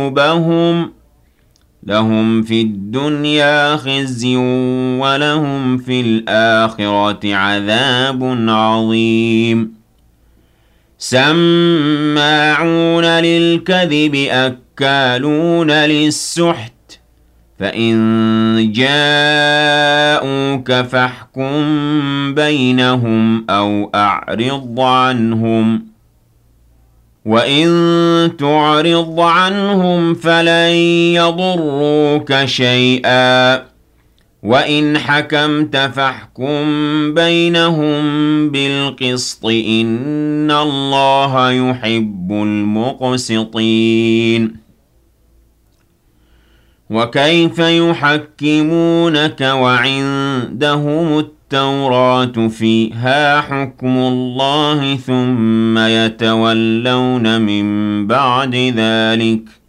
لهم في الدنيا خزي ولهم في الآخرة عذاب عظيم سماعون للكذب أكالون للسحت فإن جاءوك فاحكم بينهم أو أعرض عنهم وإن تعرض عنهم فلن يضروك شيئا وإن حكمت فاحكم بينهم بالقسط إن الله يحب المقسطين وكيف يحكمونك وعندهم التوراة فيها حكم الله ثم يتولون من بعد ذلك